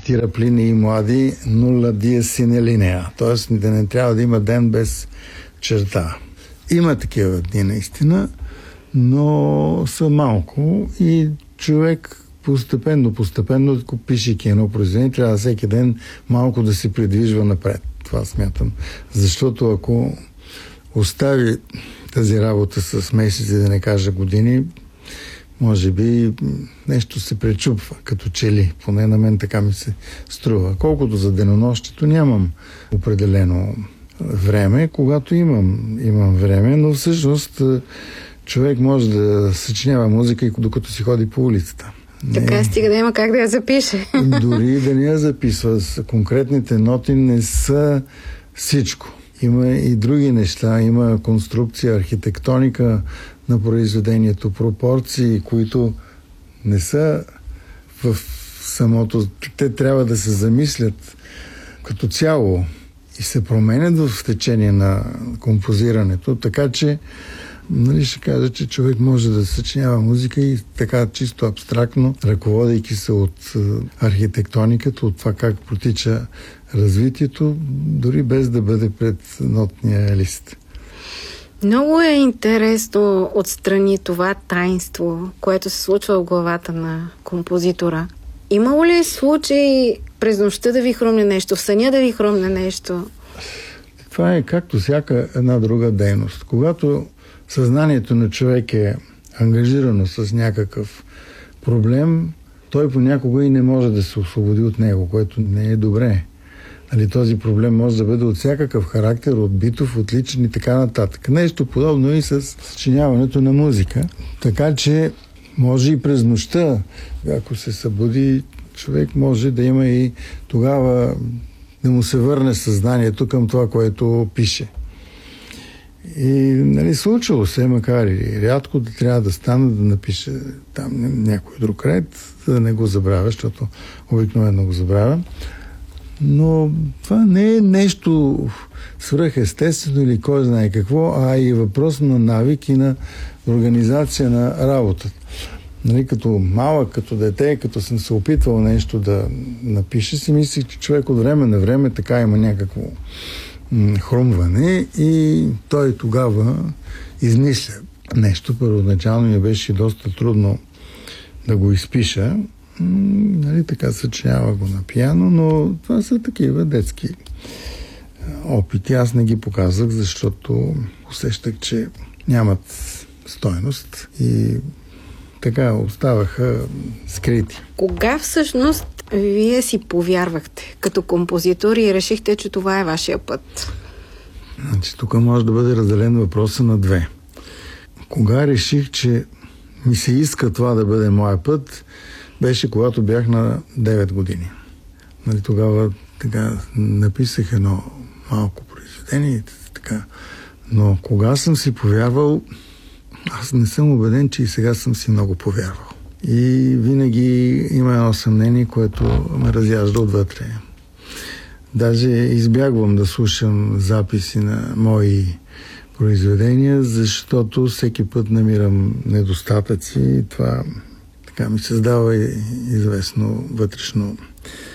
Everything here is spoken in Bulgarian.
цитира Плиний и Млади, нула диes sine linea, т.е. да не трябва да има ден без черта. Има такива дни наистина, но са малко и човек постепенно, пишейки едно произведение, трябва всеки ден малко да се придвижва напред. Това смятам. Защото ако остави тази работа с месеци, да не кажа години, може би нещо се пречупва, като че ли. Поне на мен така ми се струва. Колкото за денонощието, нямам определено време. Когато имам време, но всъщност човек може да съчинява музика и докато си ходи по улицата. Така стига да има как да я запише. Дори да не я записва. Конкретните ноти не са всичко. Има и други неща. Има конструкция, архитектоника на произведението, пропорции, които не са в самото. Те трябва да се замислят като цяло и се променят в течение на композирането, така че ще кажа, че човек може да съчинява музика и така чисто абстрактно, ръководейки се от архитектониката, от това как протича развитието, дори без да бъде пред нотния лист. Много е интересно отстрани това таинство, което се случва в главата на композитора. Имало ли случай през нощта да ви хрумне нещо, в съня да ви хрумне нещо? Това е както всяка една друга дейност. Когато съзнанието на човек е ангажирано с някакъв проблем, той понякога и не може да се освободи от него, което не е добре. Този проблем може да бъде от всякакъв характер, от битов, от личен и така нататък. Нещо подобно и с съчиняването на музика. Така че може и през нощта, ако се събуди, човек може да има и тогава да му се върне съзнанието към това, което пише. И случило се, макар и рядко, да трябва да стана да напише там някой друг ред, да не го забравя, защото обикновено го забравя. Но това не е нещо свръхестествено или кой знае какво, а и въпрос на навик и на организация на работата. Като малък, като дете, като съм се опитвал нещо да напиша, си мислих, че човек от време на време така има някакво хрумване и той тогава измисля нещо. Първоначално ми беше доста трудно да го изпиша. Така съчинява го на пиано, но това са такива детски опити. Аз не ги показах, защото усещах, че нямат стойност и така оставаха скрити. Кога всъщност вие си повярвахте като композитор и решихте, че това е вашия път? Тук може да бъде разделен въпроса на две. Кога реших, че ми се иска това да бъде моя път, беше когато бях на 9 години. Тогава така написах едно малко произведение, така. Но кога съм си повярвал, аз не съм убеден, че и сега съм си много повярвал. И винаги има едно съмнение, което ме разяжда отвътре. Даже избягвам да слушам записи на мои произведения, защото всеки път намирам недостатъци и това така ми създава известно вътрешно